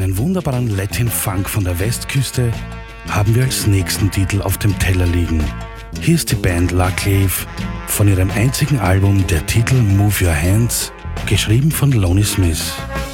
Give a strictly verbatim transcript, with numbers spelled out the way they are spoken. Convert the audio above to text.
Einen wunderbaren Latin Funk von der Westküste haben wir als nächsten Titel auf dem Teller liegen. Hier ist die Band La Clave von ihrem einzigen Album, der Titel Move Your Hands, geschrieben von Lonnie Smith.